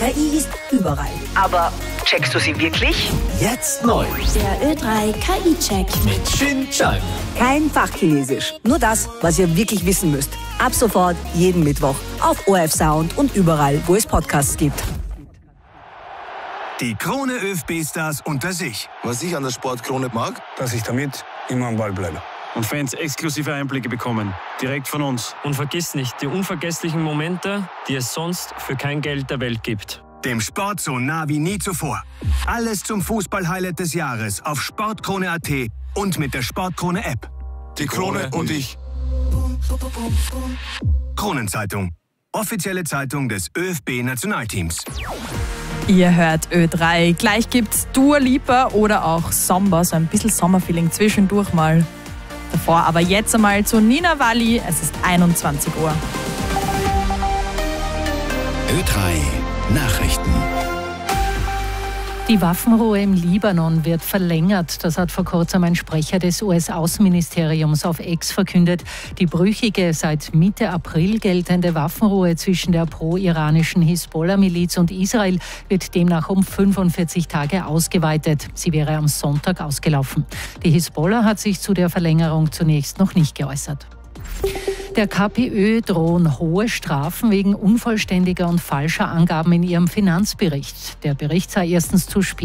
KI ist überall. Aber checkst du sie wirklich? Jetzt neu. Der Ö3 KI-Check. Mit Shin Chan. Kein Fachchinesisch, nur das, was ihr wirklich wissen müsst. Ab sofort jeden Mittwoch auf ORF Sound und überall, wo es Podcasts gibt. Die Krone ÖFB-Stars unter sich. Was ich an der Sportkrone mag, dass ich damit immer am Ball bleibe. Und Fans exklusive Einblicke bekommen, direkt von uns. Und vergiss nicht die unvergesslichen Momente, die es sonst für kein Geld der Welt gibt. Dem Sport so nah wie nie zuvor. Alles zum Fußball-Highlight des Jahres auf sportkrone.at und mit der Sportkrone-App. die Krone und ich. Kronenzeitung. Offizielle Zeitung des ÖFB-Nationalteams. Ihr hört Ö3. Gleich gibt's Dua Lipa oder auch Samba, so ein bisschen Sommerfeeling zwischendurch mal davor. Aber jetzt einmal zu Nina Valli. Es ist 21 Uhr. Ö3 Nachrichten. Die Waffenruhe im Libanon wird verlängert. Das hat vor kurzem ein Sprecher des US-Außenministeriums auf X verkündet. Die brüchige, seit Mitte April geltende Waffenruhe zwischen der pro-iranischen Hisbollah-Miliz und Israel wird demnach um 45 Tage ausgeweitet. Sie wäre am Sonntag ausgelaufen. Die Hisbollah hat sich zu der Verlängerung zunächst noch nicht geäußert. Der KPÖ drohen hohe Strafen wegen unvollständiger und falscher Angaben in ihrem Finanzbericht. Der Bericht sei erstens zu spät